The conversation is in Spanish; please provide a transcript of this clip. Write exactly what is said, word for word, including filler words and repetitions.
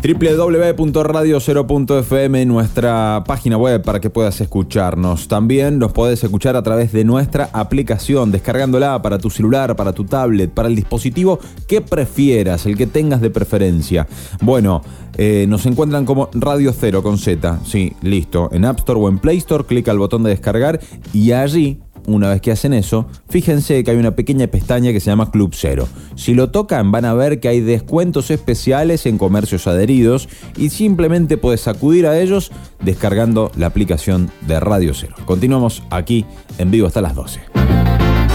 doble u doble u doble u punto radio cero punto efe eme, nuestra página web para que puedas escucharnos. También nos podés escuchar a través de nuestra aplicación, descargándola para tu celular, para tu tablet, para el dispositivo que prefieras, el que tengas de preferencia. Bueno, eh, nos encuentran como Radio Cero con Z. Sí, listo. En App Store o en Play Store, clica el botón de descargar y allí, una vez que hacen eso, fíjense que hay una pequeña pestaña que se llama Club Cero. Si lo tocan, van a ver que hay descuentos especiales en comercios adheridos y simplemente puedes acudir a ellos descargando la aplicación de Radio Cero. Continuamos aquí en vivo hasta las doce.